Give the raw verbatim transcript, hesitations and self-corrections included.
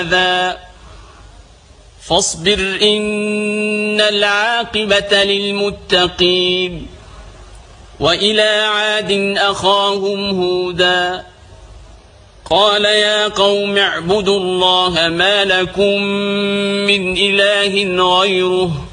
هذا فاصبر إن العاقبة للمتقين. وإلى عاد أخاهم هودا قال يا قوم اعبدوا الله ما لكم من إله غيره